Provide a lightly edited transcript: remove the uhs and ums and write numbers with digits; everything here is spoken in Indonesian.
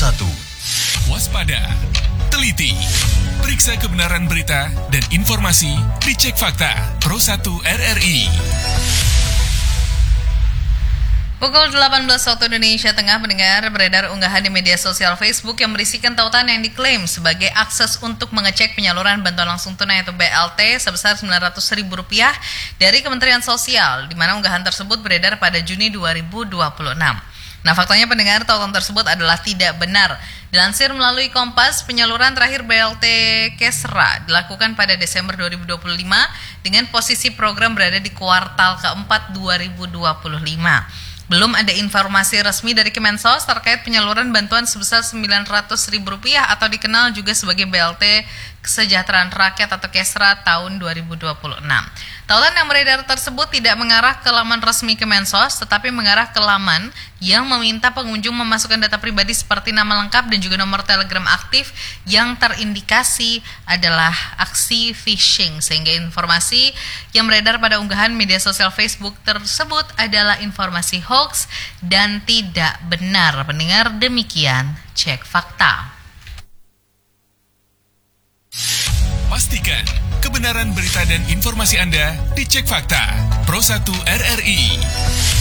1. Waspada, teliti, periksa kebenaran berita dan informasi di Cek Fakta Pro 1 RRI. Pukul 18 waktu Indonesia Tengah, mendengar beredar unggahan di media sosial Facebook yang berisikan tautan yang diklaim sebagai akses untuk mengecek penyaluran bantuan langsung tunai atau BLT sebesar Rp900.000 dari Kementerian Sosial, di mana unggahan tersebut beredar pada Juni 2026. Nah, faktanya pendengar, tautan tersebut adalah tidak benar. Dilansir melalui Kompas, penyaluran terakhir BLT Kesra dilakukan pada Desember 2025 dengan posisi program berada di kuartal keempat 2025. Belum ada informasi resmi dari Kemensos terkait penyaluran bantuan sebesar Rp900.000 atau dikenal juga sebagai BLT Kesejahteraan Rakyat atau Kesra tahun 2026. Tautan yang beredar tersebut tidak mengarah ke laman resmi Kemensos, tetapi mengarah ke laman yang meminta pengunjung memasukkan data pribadi seperti nama lengkap dan juga nomor telegram aktif yang terindikasi adalah aksi phishing, sehingga informasi yang beredar pada unggahan media sosial Facebook tersebut adalah informasi hoax dan tidak benar. Pendengar, demikian Cek Fakta. Pastikan kebenaran berita dan informasi Anda di Cek Fakta Pro 1 RRI.